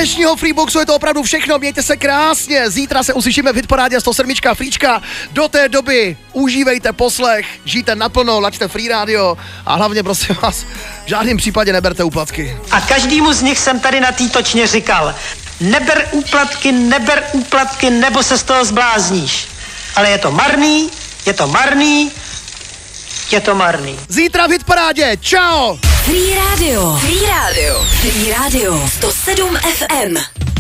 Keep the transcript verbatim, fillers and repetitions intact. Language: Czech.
dnešního Freeboxu je to opravdu všechno, mějte se krásně, zítra se uslyšíme v Hitparádě sto sedm Fríčka, do té doby užívejte poslech, žijte naplno, laďte Free Radio a hlavně prosím vás, v žádném případě neberte úplatky. A každému z nich jsem tady na té točně říkal, neber úplatky, neber úplatky, nebo se z toho zblázníš. Ale je to marný, je to marný, je to marný. Zítra v Hitparádě, čau! Free Radio, Free Radio, Free Radio sto sedm F M.